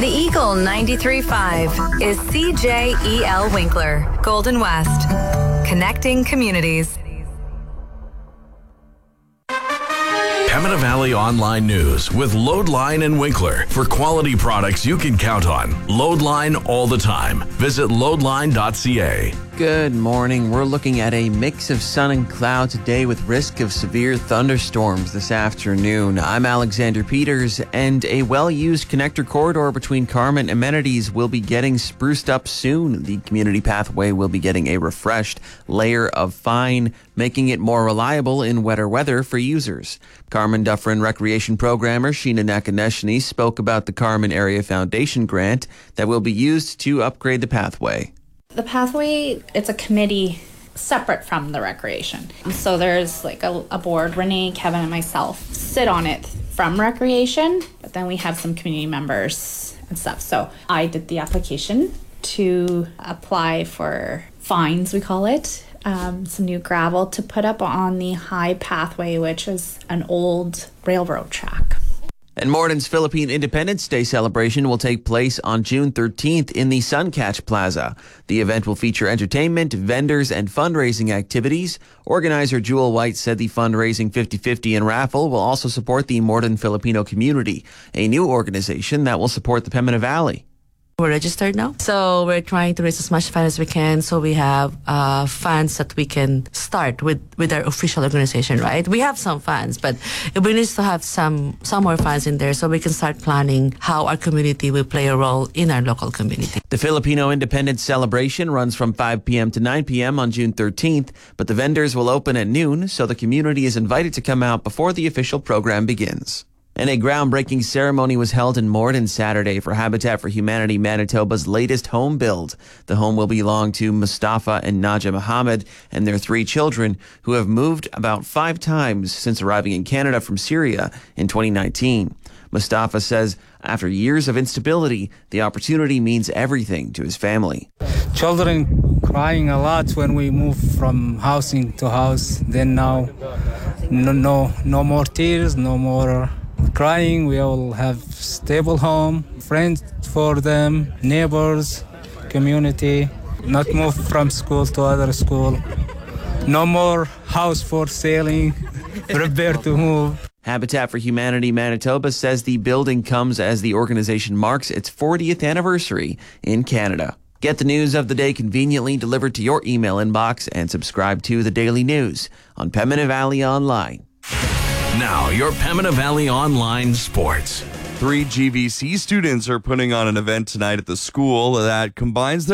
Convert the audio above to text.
Eagle 93.5 is CJEL Winkler, Golden West. Connecting communities. Pembina Valley Online News with Loadline and Winkler. For quality products you can count on. Loadline all the time. Visit loadline.ca. Good morning. We're looking at a mix of sun and cloud today with risk of severe thunderstorms this afternoon. I'm Alexander Peters, and a well-used connector corridor between Carman and Amenities will be getting spruced up soon. The community pathway will be getting a refreshed layer of fine, making it more reliable in wetter weather for users. Carman Dufferin Recreation Programmer Sheena Nakaneshny spoke about the Carman Area Foundation grant that will be used to upgrade the pathway. The pathway, it's a committee separate from the recreation. So there's like a board, Renee, Kevin, and myself sit on it from recreation, but then we have some community members and stuff. So I did the application to apply for fines, we call it, some new gravel to put up on the high pathway, which is an old railroad track. And Morton's Philippine Independence Day celebration will take place on June 13th in the Suncatch Plaza. The event will feature entertainment, vendors, and fundraising activities. Organizer Jewel White said the fundraising 50-50 and raffle will also support the Morton Filipino community, a new organization that will support the Pembina Valley. We're registered now, so we're trying to raise as much funds as we can so we have funds that we can start with our official organization, right? We have some funds, but we need to have some more funds in there so we can start planning how our community will play a role in our local community. The Filipino Independence Celebration runs from 5 p.m. to 9 p.m. on June 13th, but the vendors will open at noon, so the community is invited to come out before the official program begins. And a groundbreaking ceremony was held in Morton Saturday for Habitat for Humanity Manitoba's latest home build. The home will belong to Mustafa and Naja Mohammed and their 3 children, who have moved about 5 times since arriving in Canada from Syria in 2019. Mustafa says after years of instability, the opportunity means everything to his family. Children crying a lot when we move from housing to house. Then now, no more tears, no more crying. We all have stable home, friends for them, neighbors, community. Not move from school to other school. No more house for selling. Prepare to move. Habitat for Humanity Manitoba says the building comes as the organization marks its 40th anniversary in Canada. Get the news of the day conveniently delivered to your email inbox and subscribe to the Daily News on Pembina Valley Online. Now, your Pembina Valley Online Sports. 3 GVC students are putting on an event tonight at the school that combines their